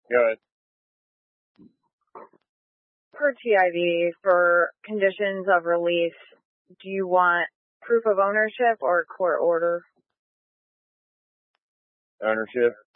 Good. Per TIV, for conditions of release, do you want proof of ownership or court order? Ownership.